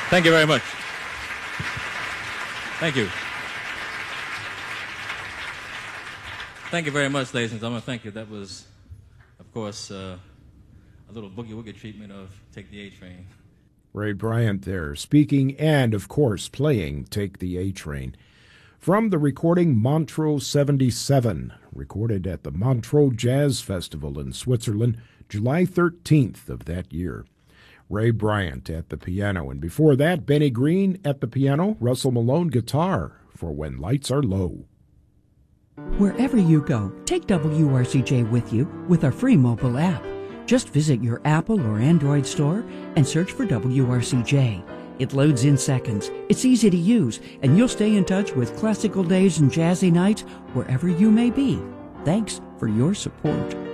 Thank you very much. Thank you. Thank you very much, ladies and gentlemen. Thank you. That was, of course, a little boogie-woogie treatment of Take the A Train. Ray Bryant there, speaking and, of course, playing Take the A Train. From the recording Montreux 77, recorded at the Montreux Jazz Festival in Switzerland, July 13th of that year. Ray Bryant at the piano, and before that, Benny Green at the piano, Russell Malone guitar for When Lights Are Low. Wherever you go, take WRCJ with you with our free mobile app. Just visit your Apple or Android store and search for WRCJ. It loads in seconds, it's easy to use, and you'll stay in touch with classical days and jazzy nights wherever you may be. Thanks for your support.